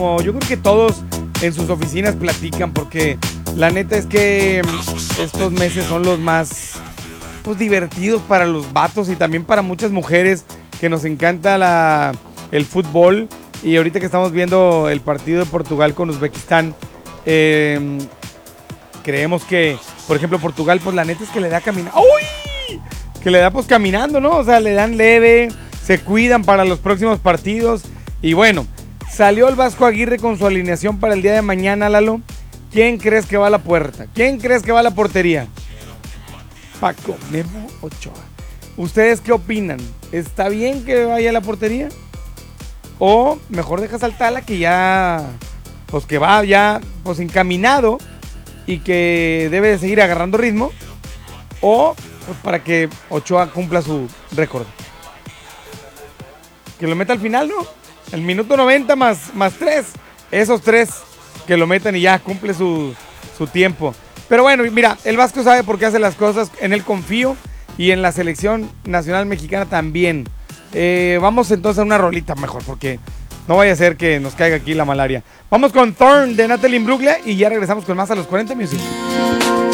Yo creo que todos en sus oficinas platican porque la neta es que estos meses son los más pues, divertidos para los vatos y también para muchas mujeres que nos encanta el fútbol. Y ahorita que estamos viendo el partido de Portugal con Uzbekistán, creemos que, por ejemplo, Portugal, pues la neta es que le da caminando. ¡Uy! Que le da pues caminando, ¿no? O sea, le dan leve, se cuidan para los próximos partidos. Y bueno, salió el Vasco Aguirre con su alineación para el día de mañana, Lalo. ¿Quién crees que va a la puerta? ¿Quién crees que va a la portería? Paco Memo Ochoa. ¿Ustedes qué opinan? ¿Está bien que vaya a la portería? O mejor dejas al Tala que ya, pues que va ya pues encaminado y que debe de seguir agarrando ritmo. O pues para que Ochoa cumpla su récord. Que lo meta al final, ¿no? El minuto 90 más 3. Esos 3 que lo metan y ya cumple su tiempo. Pero bueno, mira, el Vasco sabe por qué hace las cosas. En él confío. Y en la selección nacional mexicana también. Vamos entonces a una rolita mejor, porque no vaya a ser que nos caiga aquí la malaria. Vamos con Thorn de Natalie Imbruglia y ya regresamos con más a los 40 Music.